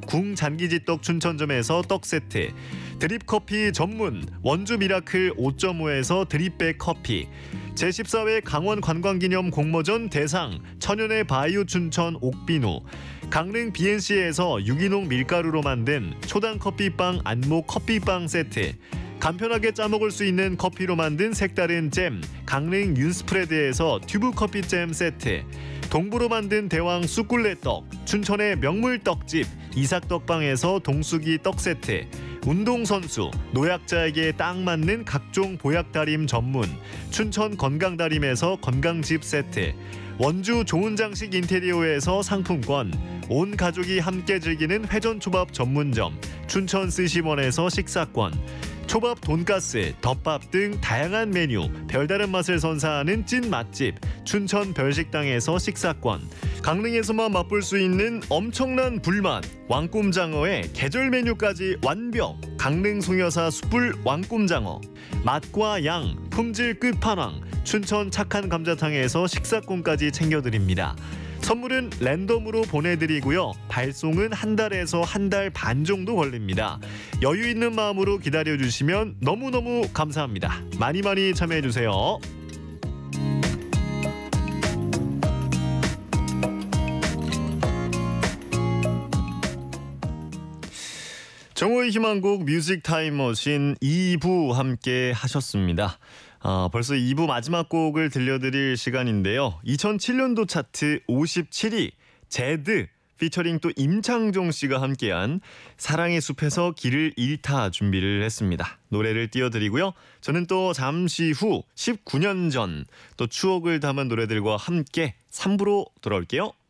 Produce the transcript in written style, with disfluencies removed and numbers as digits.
궁잔기지떡 춘천점에서 떡 세트, 드립커피 전문 원주 미라클 5.5에서 드립백 커피, 제14회 강원 관광기념 공모전 대상 천연의 바이오 춘천 옥비누, 강릉 BNC에서 유기농 밀가루로 만든 초당 커피빵 안목 커피빵 세트, 간편하게 짜먹을 수 있는 커피로 만든 색다른 잼 강릉 윤스프레드에서 튜브 커피잼 세트, 동부로 만든 대왕 쑥굴레떡 춘천의 명물 떡집 이삭떡방에서 동수기 떡 세트, 운동선수 노약자에게 딱 맞는 각종 보약다림 전문 춘천 건강다림에서 건강즙 세트, 원주 좋은 장식 인테리어에서 상품권, 온 가족이 함께 즐기는 회전초밥 전문점 춘천 스시원에서 식사권, 초밥, 돈가스, 덮밥 등 다양한 메뉴 별다른 맛을 선사하는 찐 맛집 춘천 별식당에서 식사권, 강릉에서만 맛볼 수 있는 엄청난 불맛 왕꿈장어의 계절 메뉴까지 완벽 강릉 송여사 숯불 왕꿈장어, 맛과 양 품질 끝판왕 춘천 착한 감자탕에서 식사권까지 챙겨드립니다. 선물은 랜덤으로 보내드리고요. 발송은 한 달에서 한 달 반 정도 걸립니다. 여유 있는 마음으로 기다려주시면 너무너무 감사합니다. 많이 많이 참여해주세요. 정호의 희망곡 뮤직 타임머신 2부 함께 하셨습니다. 벌써 2부 마지막 곡을 들려드릴 시간인데요. 2007년도 차트 57위 제드 피처링 또 임창정 씨가 함께한 사랑의 숲에서 길을 잃다 준비를 했습니다. 노래를 띄워드리고요. 저는 또 잠시 후 19년 전 또 추억을 담은 노래들과 함께 3부로 돌아올게요.